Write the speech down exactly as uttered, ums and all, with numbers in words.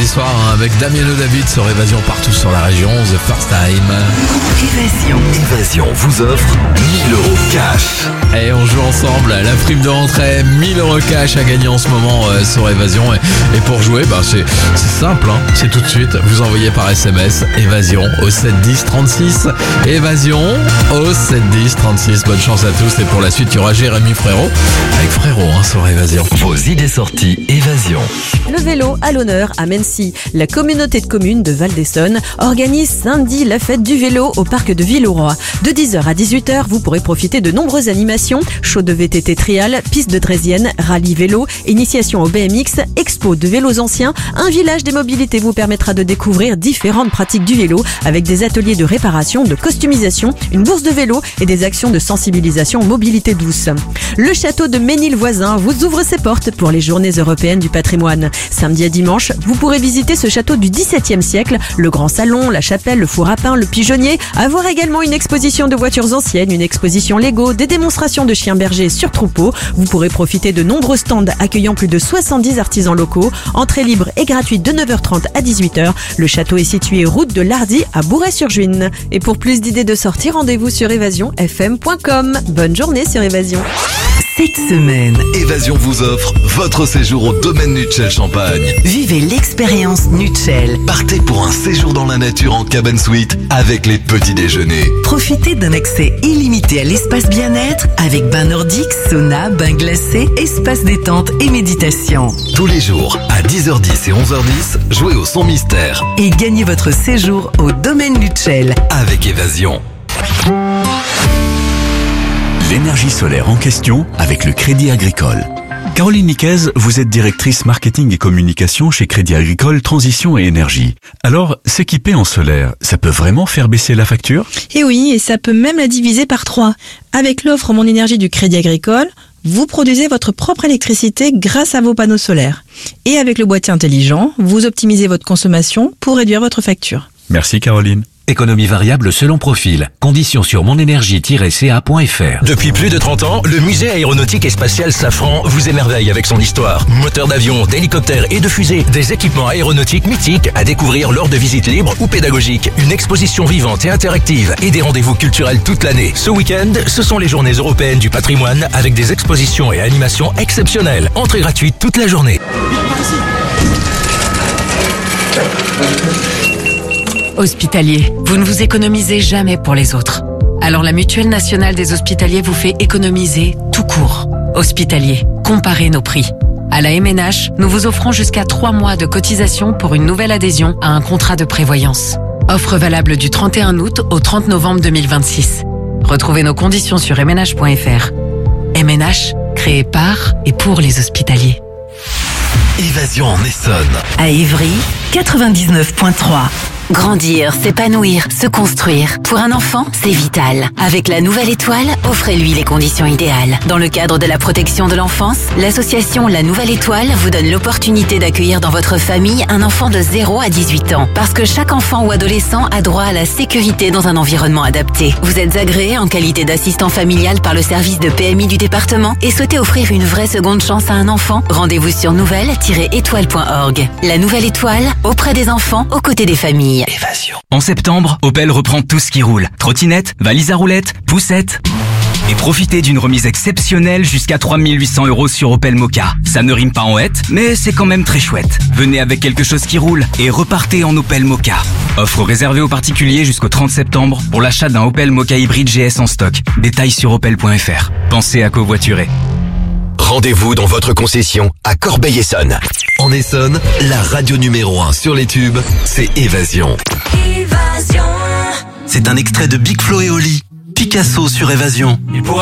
soir hein, avec Damiano David sur Évasion partout sur la région, The First Time. Évasion. Évasion vous offre mille euros cash. Et on joue ensemble la prime de rentrée, mille euros cash à gagner en ce moment euh, sur Évasion. Et, et pour jouer, bah, c'est, c'est simple, hein, c'est tout de suite, vous envoyez par S M S Évasion au sept dix trente-six. Évasion au sept dix trente-six. Bonne chance à tous et pour la suite, il y aura Jérémy Frérot avec Frérot hein, sur Évasion. Vos idées sorties Évasion. Le vélo à l'honneur à Mency. La communauté de communes de Val-d'Essonne organise samedi la fête du vélo au parc de Villeroy. De dix heures à dix-huit heures, vous pourrez profiter de nombreuses animations, show de V T T trial, piste de draisienne, rallye vélo, initiation au B M X, expo de vélos anciens. Un village des mobilités vous permettra de découvrir différentes pratiques du vélo avec des ateliers de réparation, de customisation, une bourse de vélo et des actions de sensibilisation mobilité douce. Le château de Ménil-Voisin vous ouvre ses portes pour les journées européennes du patrimoine. Samedi à dimanche, vous pourrez visiter ce château du dix-septième siècle, le grand salon, la chapelle, le four à pain, le pigeonnier, avoir également une exposition de voitures anciennes, une exposition Lego, des démonstrations de chiens bergers sur troupeau. Vous pourrez profiter de nombreux stands accueillant plus de soixante-dix artisans locaux. Entrée libre et gratuite de neuf heures trente à dix-huit heures. Le château est situé route de Lardy à Bourret-sur-Juine. Et pour plus d'idées de sortie, rendez-vous sur évasion f m point com. Bonne journée sur Évasion. Cette semaine, Évasion vous offre votre séjour au domaine Nutshell Champagne. Vivez l'expérience Nutshell. Partez pour un séjour dans la nature en cabane suite avec les petits déjeuners. Profitez d'un accès illimité à l'espace bien-être avec bain nordique, sauna, bain glacé, espace détente et méditation. Tous les jours, à dix heures dix et onze heures dix, jouez au son mystère. Et gagnez votre séjour au domaine Nutshell avec Évasion. L'énergie solaire en question avec le Crédit Agricole. Caroline Niquez, vous êtes directrice marketing et communication chez Crédit Agricole Transition et Énergie. Alors, s'équiper en solaire, ça peut vraiment faire baisser la facture ? Et oui, et ça peut même la diviser par trois. Avec l'offre Mon Énergie du Crédit Agricole, vous produisez votre propre électricité grâce à vos panneaux solaires. Et avec le boîtier intelligent, vous optimisez votre consommation pour réduire votre facture. Merci Caroline. Économie variable selon profil. Conditions sur monénergie tiret c a point f r. Depuis plus de trente ans, le musée aéronautique et spatial Safran vous émerveille avec son histoire. Moteurs d'avion, d'hélicoptères et de fusées, des équipements aéronautiques mythiques à découvrir lors de visites libres ou pédagogiques. Une exposition vivante et interactive et des rendez-vous culturels toute l'année. Ce week-end, ce sont les journées européennes du patrimoine avec des expositions et animations exceptionnelles. Entrée gratuite toute la journée. Hospitalier, vous ne vous économisez jamais pour les autres. Alors la Mutuelle Nationale des Hospitaliers vous fait économiser tout court. Hospitalier, comparez nos prix. À la M N H, nous vous offrons jusqu'à trois mois de cotisation pour une nouvelle adhésion à un contrat de prévoyance. Offre valable du trente et un août au trente novembre deux mille vingt-six. Retrouvez nos conditions sur m n h point f r. M N H, créé par et pour les hospitaliers. Évasion en Essonne. À Évry, quatre-vingt-dix-neuf point trois. Grandir, s'épanouir, se construire. Pour un enfant, c'est vital. Avec la Nouvelle Étoile, offrez-lui les conditions idéales. Dans le cadre de la protection de l'enfance, l'association La Nouvelle Étoile vous donne l'opportunité d'accueillir dans votre famille un enfant de zéro à dix-huit ans. Parce que chaque enfant ou adolescent a droit à la sécurité dans un environnement adapté. Vous êtes agréé en qualité d'assistant familial par le service de P M I du département et souhaitez offrir une vraie seconde chance à un enfant? Rendez-vous sur nouvelle tiret étoile point org. La Nouvelle Étoile, auprès des enfants, aux côtés des familles. Évasion. En septembre, Opel reprend tout ce qui roule. Trottinette, valise à roulettes, poussette. Et profitez d'une remise exceptionnelle jusqu'à trois mille huit cents euros sur Opel Mokka. Ça ne rime pas en hête, mais c'est quand même très chouette. Venez avec quelque chose qui roule et repartez en Opel Mokka. Offre réservée aux particuliers jusqu'au trente septembre pour l'achat d'un Opel Mokka hybride G S en stock. Détails sur opel point f r. Pensez à covoiturer. Rendez-vous dans votre concession à Corbeil-Essonnes. En Essonne, la radio numéro un sur les tubes, c'est Évasion. Évasion. C'est un extrait de Big Flo et Oli. Picasso sur Évasion.